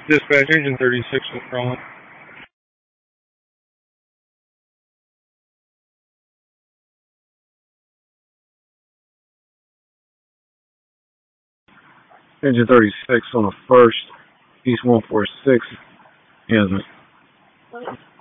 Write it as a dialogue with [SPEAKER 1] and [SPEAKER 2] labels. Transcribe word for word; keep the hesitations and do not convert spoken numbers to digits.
[SPEAKER 1] Dispatch engine thirty-six was calling.
[SPEAKER 2] Engine thirty-six on the first, East one four six, Hansman.